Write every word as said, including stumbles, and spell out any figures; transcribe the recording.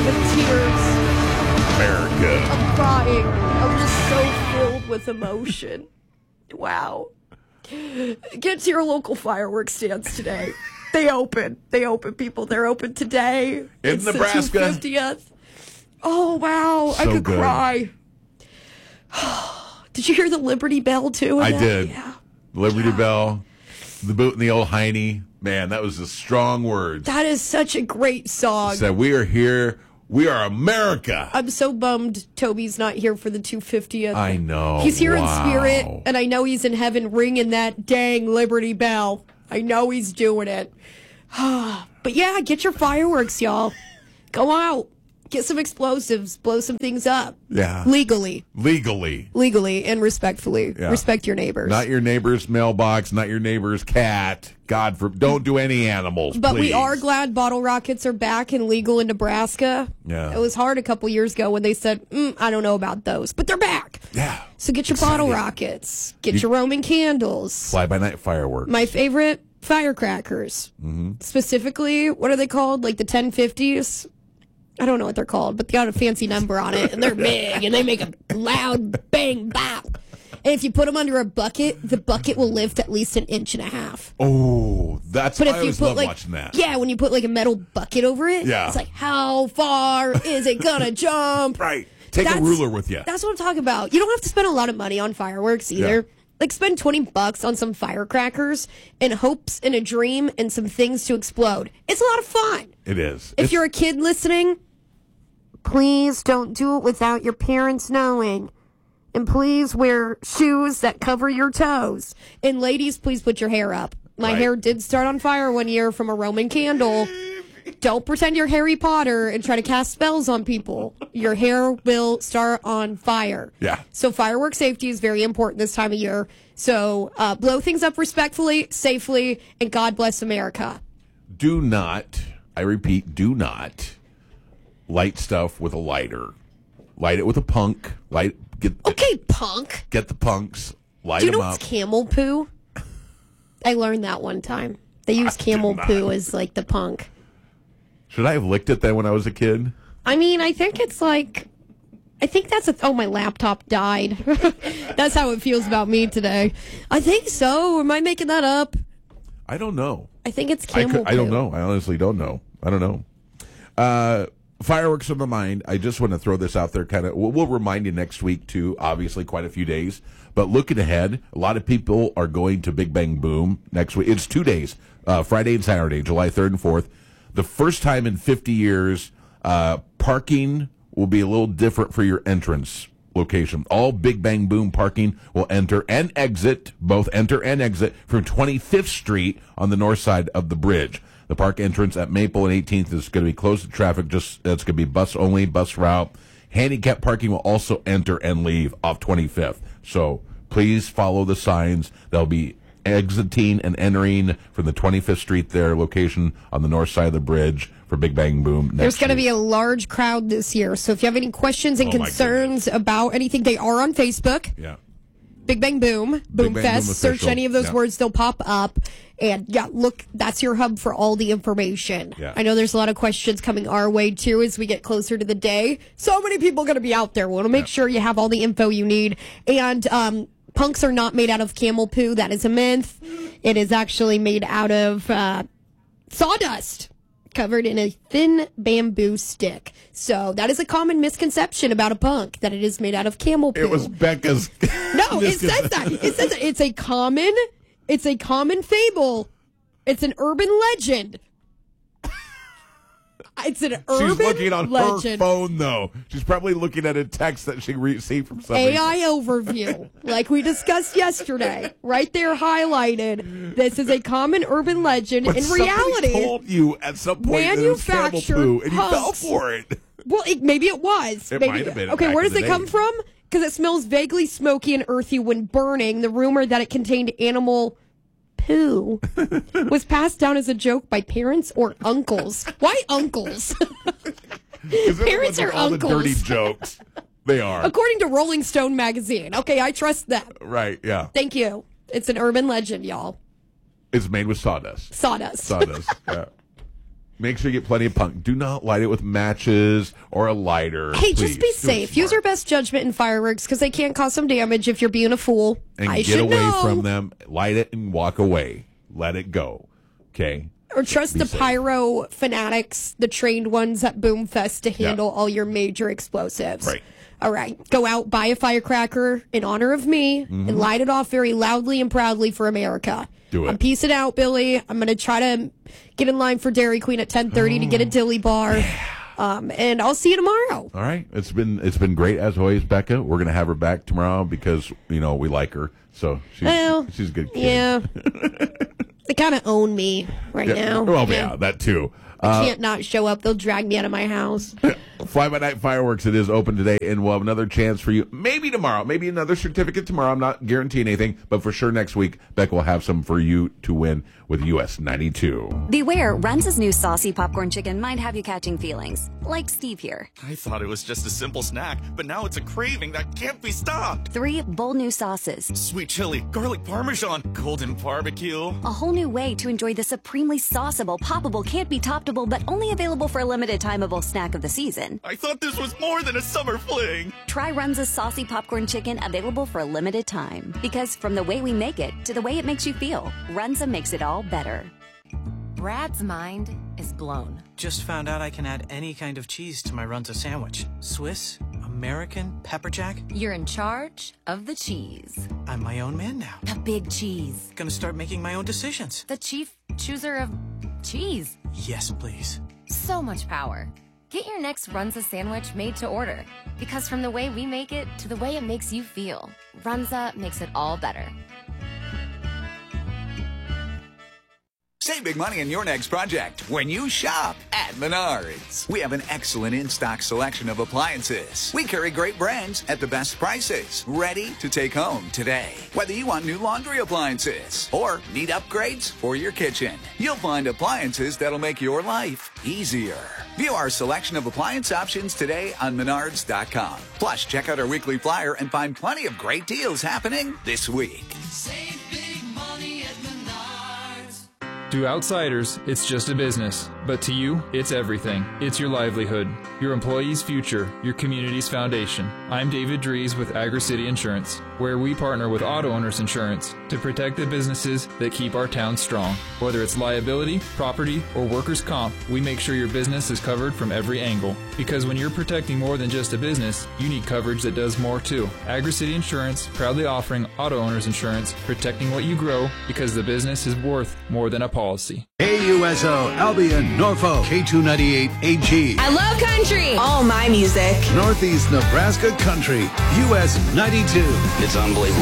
I'm in tears. America. I'm crying. I'm just so filled with emotion. Wow. Get to your local fireworks stands today. They open. They open, people. They're open today. In it's Nebraska. The two fiftieth. Oh, wow. So I could good. cry. Did you hear the Liberty Bell, too? I that? did. Yeah. Liberty Yeah. Bell, the boot and the old hiney. Man, that was a strong word. That is such a great song. Said, we are here. We are America. I'm so bummed Toby's not here for the two fiftieth. I know. He's here Wow. in spirit, and I know he's in heaven ringing that dang Liberty Bell. I know he's doing it. But yeah, get your fireworks, y'all. Go out. Get some explosives. Blow some things up. Yeah. Legally. Legally. Legally and respectfully. Yeah. Respect your neighbors. Not your neighbor's mailbox, not your neighbor's cat. God, for don't do any animals, But please. we are glad bottle rockets are back and legal in Nebraska. Yeah. It was hard a couple years ago when they said, mm, I don't know about those, but they're back. Yeah. So get your Exciting. bottle rockets. Get You- your Roman candles. Fly-by-night fireworks. My favorite, firecrackers. Mm-hmm. Specifically, what are they called? Like the ten fifties? I don't know what they're called, but they got a fancy number on it, and they're big, and they make a loud bang bop. And if you put them under a bucket, the bucket will lift at least an inch and a half. Oh, that's But I if you always put love like, watching that. yeah, when you put like a metal bucket over it, Yeah. it's like, how far is it gonna jump? Right. Take That's- a ruler with you. That's what I'm talking about. You don't have to spend a lot of money on fireworks either. Yeah. Like, spend twenty bucks on some firecrackers and hopes and a dream and some things to explode. It's a lot of fun. It is. If It's- you're a kid listening, please don't do it without your parents knowing. And please wear shoes that cover your toes. And ladies, please put your hair up. My Right. hair did start on fire one year from a Roman candle. Don't pretend you're Harry Potter and try to cast spells on people. Your hair will start on fire. Yeah. So firework safety is very important this time of year. So uh, blow things up respectfully, safely, and God bless America. do not, I repeat, do not light stuff with a lighter. Light it with a punk. Light get Okay, punk. get the punks. Light Do you them know up. what's camel poo? I learned that one time. They use I camel did not. poo as like the punk. Should I have licked it then when I was a kid? I mean, I think it's like, I think that's a, oh, my laptop died. That's how it feels about me today. I think so. Am I making that up? I don't know. I think it's I, camel could, poo. I don't know. I honestly don't know. I don't know. Uh, fireworks on my mind. I just want to throw this out there. Kind of. We'll, we'll remind you next week too. Obviously, quite a few days. But looking ahead, a lot of people are going to Big Bang Boom next week. It's two days, uh, Friday and Saturday, July third and fourth. The first time in fifty years, uh, parking will be a little different for your entrance location. All Big Bang Boom parking will enter and exit, both enter and exit, from twenty-fifth Street on the north side of the bridge. The park entrance at Maple and eighteenth is going to be closed to traffic. Just it's going to be bus only, bus route. Handicap parking will also enter and leave off twenty-fifth. So please follow the signs. They'll be exiting and entering from the twenty-fifth Street there location on the north side of the bridge for Big Bang Boom next There's going to week. be a large crowd this year. So if you have any questions and Oh, my concerns about anything, they are on Facebook. Yeah. Big Bang Boom, Boom Bang Fest. Boom Search official. any of those Yeah. words, they'll pop up. And yeah, look, that's your hub for all the information. Yeah. I know there's a lot of questions coming our way too as we get closer to the day. So many people going to be out there. We want to make Yeah. sure you have all the info you need. And um, punks are not made out of camel poo. That is a myth. It is actually made out of uh, sawdust covered in a thin bamboo stick. So that is a common misconception about a punk, that it is made out of camel poo. It was Becca's. No, it says that. It says that. It's a common, it's a common fable. It's an urban legend. It's an urban She's looking on legend. her phone, though. She's probably looking at a text that she received from somebody. A I overview, like we discussed yesterday, right there highlighted. This is a common urban legend. But In somebody reality, told you at some point that it was camel manufactured poo, and you fell punks. for it. well, it, maybe it was. It maybe, might have been Okay, back where in does the it come day. from? Because it smells vaguely smoky and earthy when burning. The rumor that it contained animal poo was passed down as a joke by parents or uncles. Why uncles? 'Cause they're the Parents ones with are all uncles. the dirty jokes. They are. According to Rolling Stone magazine. Okay, I trust them. Right, yeah. Thank you. It's an urban legend, y'all. It's made with sawdust. Sawdust. Sawdust, yeah. Make sure you get plenty of punk. Do not light it with matches or a lighter. Hey, Please. just be safe. Use your best judgment in fireworks because they can't cause some damage if you're being a fool. And I get should away know. from them. Light it and walk away. Let it go. Okay? Or trust Be the safe. pyro fanatics, the trained ones at Boomfest to handle all your major explosives. Right. All right. Go out, buy a firecracker in honor of me, Mm-hmm. and light it off very loudly and proudly for America. Do it. I'm peacing out, Billy. I'm going to try to get in line for Dairy Queen at ten thirty to get a dilly bar. Um, and I'll see you tomorrow. All right. It's been it's been great as always, Becca. We're going to have her back tomorrow because, you know, we like her. So she's, Well, she's a good kid. Yeah. They kind of own me right Yeah, now. Well, yeah, that too. I can't not show up. They'll drag me out of my house. Fly by Night Fireworks, it is open today, and we'll have another chance for you. Maybe tomorrow, maybe another certificate tomorrow. I'm not guaranteeing anything, but for sure next week, Beck will have some for you to win with U S ninety-two. Beware, Runza's new saucy popcorn chicken might have you catching feelings, like Steve here. I thought it was just a simple snack, but now it's a craving that can't be stopped. Three bold new sauces. Sweet chili, garlic parmesan, golden barbecue. A whole new way to enjoy the supremely sauceable, poppable, can't be toppable, but only available for a limited timeable snack of the season. I thought this was more than a summer fling. Try Runza's saucy popcorn chicken, available for a limited time. Because from the way we make it to the way it makes you feel, Runza makes it all better. Brad's mind is blown. Just found out I can add any kind of cheese to my Runza sandwich. Swiss, American, pepper jack. You're in charge of the cheese. I'm my own man now. The big cheese. Gonna start making my own decisions. The chief chooser of cheese. Yes, please. So much power. Get your next Runza sandwich made to order. Because from the way we make it to the way it makes you feel, Runza makes it all better. Save big money on your next project when you shop at Menards. We have an excellent in-stock selection of appliances. We carry great brands at the best prices, ready to take home today. Whether you want new laundry appliances or need upgrades for your kitchen, you'll find appliances that'll make your life easier. View our selection of appliance options today on Menards dot com. Plus, check out our weekly flyer and find plenty of great deals happening this week. Save big money at Menards. To outsiders, it's just a business. But to you, it's everything. It's your livelihood, your employees' future, your community's foundation. I'm David Dries with Agri-City Insurance, where we partner with Auto Owners Insurance to protect the businesses that keep our town strong. Whether it's liability, property, or workers' comp, we make sure your business is covered from every angle. Because when you're protecting more than just a business, you need coverage that does more too. Agri-City Insurance, proudly offering Auto Owners Insurance, protecting what you grow because the business is worth more than a policy. A U S O, Albion, Norfolk, K two ninety-eight A G. I love country. All my music. Northeast Nebraska Country, U S ninety-two. It's unbelievable.